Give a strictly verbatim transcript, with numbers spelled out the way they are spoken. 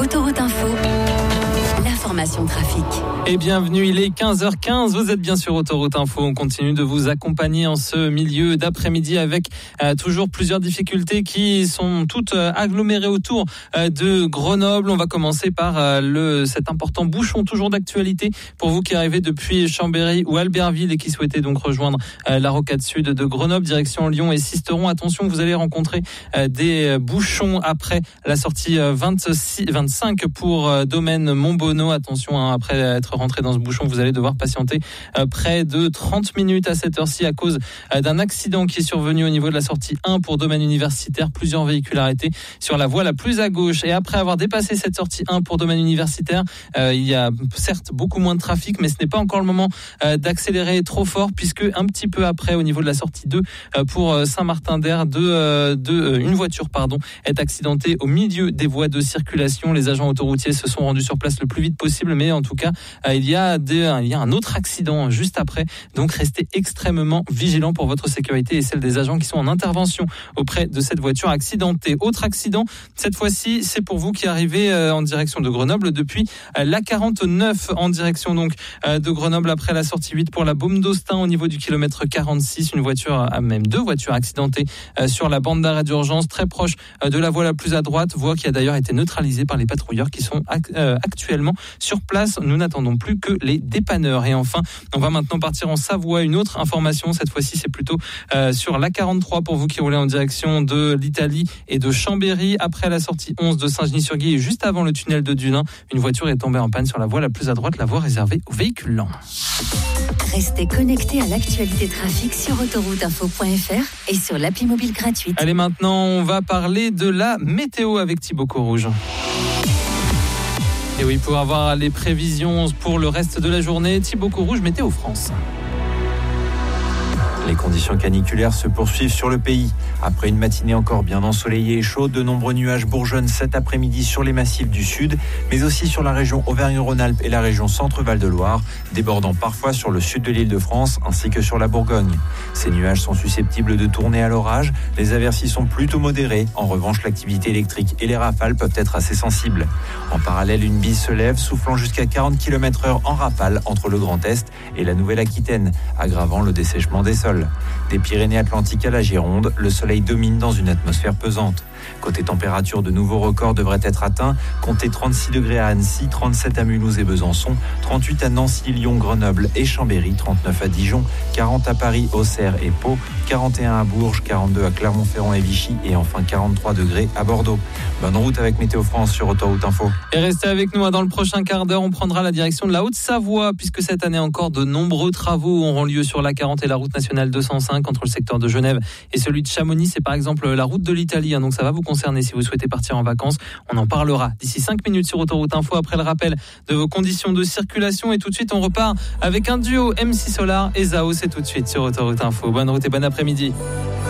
Autoroute Info, l'information trafic. Et bienvenue, il est quinze heures quinze, vous êtes bien sur Autoroute Info. On continue de vous accompagner en ce milieu d'après-midi avec euh, toujours plusieurs difficultés qui sont toutes euh, agglomérées autour euh, de Grenoble. On va commencer par euh, le, cet important bouchon toujours d'actualité pour vous qui arrivez depuis Chambéry ou Albertville et qui souhaitez donc rejoindre euh, la rocade sud de Grenoble, direction Lyon et Sisteron. Attention, vous allez rencontrer euh, des bouchons après la sortie euh, vingt-six, vingt-cinq pour euh, domaine Montbonneau. Attention, hein, après être rentré dans ce bouchon, vous allez devoir patienter euh, près de trente minutes à cette heure-ci à cause euh, d'un accident qui est survenu au niveau de la sortie un pour domaine universitaire. Plusieurs véhicules arrêtés sur la voie la plus à gauche. Et après avoir dépassé cette sortie un pour domaine universitaire, euh, il y a certes beaucoup moins de trafic, mais ce n'est pas encore le moment euh, d'accélérer trop fort, puisque un petit peu après, au niveau de la sortie deux euh, pour euh, Saint-Martin-d'Air, de, euh, de, euh, une voiture pardon, est accidentée au milieu des voies de circulation. Les agents autoroutiers se sont rendus sur place le plus vite possible, mais en tout cas, euh, il y a des, il y a un autre accident juste après. Donc, restez extrêmement vigilants pour votre sécurité et celle des agents qui sont en intervention auprès de cette voiture accidentée. Autre accident, cette fois-ci, c'est pour vous qui arrivez euh, en direction de Grenoble depuis euh, l'A quarante-neuf en direction donc euh, de Grenoble après la sortie huit pour la Baume d'Austin au niveau du kilomètre quarante-six. Une voiture, euh, même deux voitures accidentées euh, sur la bande d'arrêt d'urgence très proche euh, de la voie la plus à droite, voie qui a d'ailleurs été neutralisée par les patrouilleurs qui sont ac- euh, actuellement sur place. Nous n'attendons plus que les dépanneurs. Et enfin, on va maintenant partir en Savoie. Une autre information, cette fois-ci, c'est plutôt euh, sur l'A quarante-trois pour vous qui roulez en direction de l'Italie et de Chambéry. Après la sortie onze de Saint-Genis-sur-Guiers et juste avant le tunnel de Dunin, une voiture est tombée en panne sur la voie la plus à droite, la voie réservée aux véhicules lents. Restez connectés à l'actualité trafic sur autoroute info point f r et sur l'appli mobile gratuite. Allez, maintenant, on va parler de la météo avec Thibaut Courrouge. Et oui, pour avoir les prévisions pour le reste de la journée, Thibaut Courrouge, Météo France. Les conditions caniculaires se poursuivent sur le pays. Après une matinée encore bien ensoleillée et chaude, de nombreux nuages bourgeonnent cet après-midi sur les massifs du sud, mais aussi sur la région Auvergne-Rhône-Alpes et la région Centre-Val de Loire, débordant parfois sur le sud de l'Île-de-France ainsi que sur la Bourgogne. Ces nuages sont susceptibles de tourner à l'orage. Les aversis sont plutôt modérés. En revanche, l'activité électrique et les rafales peuvent être assez sensibles. En parallèle, une bise se lève, soufflant jusqu'à quarante kilomètres heure en rafale entre le Grand Est et la Nouvelle-Aquitaine, aggravant le dessèchement des sols. Des Pyrénées-Atlantiques à la Gironde, le soleil domine dans une atmosphère pesante. Côté température, de nouveaux records devraient être atteints. Comptez trente-six degrés à Annecy, trente-sept à Mulhouse et Besançon, trente-huit à Nancy, Lyon, Grenoble et Chambéry, trente-neuf à Dijon, quarante à Paris, Auxerre et Pau, quarante et un à Bourges, quarante-deux à Clermont-Ferrand et Vichy et enfin quarante-trois degrés à Bordeaux. Bonne route avec Météo France sur Autoroute Info. Et restez avec nous, dans le prochain quart d'heure, on prendra la direction de la Haute-Savoie puisque cette année encore de nombreux travaux auront lieu sur l'A quarante et la route nationale deux cent cinq entre le secteur de Genève et celui de Chamonix. C'est par exemple la route de l'Italie, hein, donc ça va vous concerner si vous souhaitez partir en vacances. On en parlera d'ici cinq minutes sur Autoroute Info après le rappel de vos conditions de circulation. Et tout de suite, on repart avec un duo M C Solar et Zao. C'est tout de suite sur Autoroute Info. Bonne route et bon après-midi.